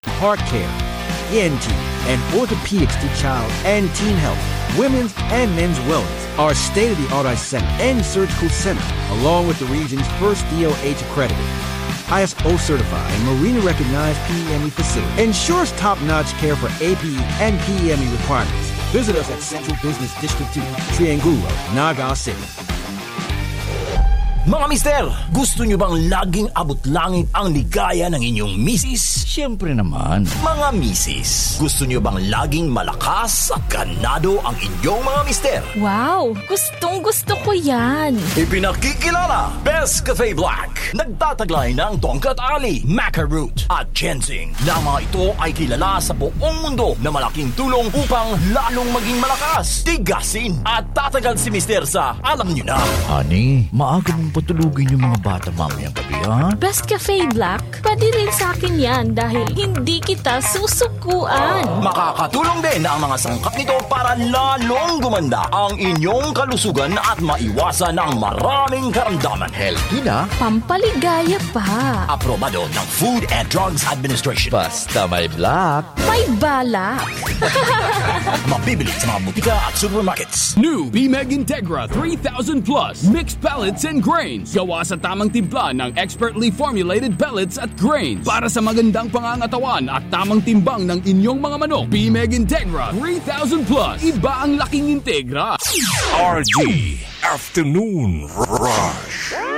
heart care, ENT, and orthopedics to child and teen health, women's and men's wellness. Our state-of-the-art eye center and surgical center, along with the region's first DOH accredited, ISO certified, and Marina recognized PEME facility, ensures top-notch care for APE and PEME requirements. Visit us at Central Business District 2, Triangulo, Naga City. Mga mister, gusto nyo bang laging abot-langit ang ligaya ng inyong misis? Siyempre naman. Mga misis, gusto nyo bang laging malakas at ganado ang inyong mga mister? Wow! Gustong-gusto ko yan! Ipinakikilala, Best Cafe Black. Nagtataglay ng tongkat ali, maca root at ginseng. Na mga ito ay kilala sa buong mundo na malaking tulong upang lalong maging malakas, tigasin at tatagal si mister sa alam nyo na. Honey, maaga mong patulugin yung mga bata mamayang gabi, ha? Best Cafe Black? Pwede rin sa akin yan dahil hindi kita susukuan. Makakatulong din ang mga sangkap nito para lalong gumanda ang inyong kalusugan at maiwasan ang maraming karamdaman. Healthy na. Pampaligaya pa. Aprobado ng Food and Drugs Administration. Basta may black. May balak. Mabibili sa mga butika at supermarkets. New BMEG Integra 3000 Plus Mixed Pellets and Grains. Gawa sa tamang timpla ng expertly formulated pellets at grains para sa magandang pangangatawan at tamang timbang ng inyong mga manok. BMEG Integra 3000 Plus. Iba ang laking Integra. RG Afternoon Rush.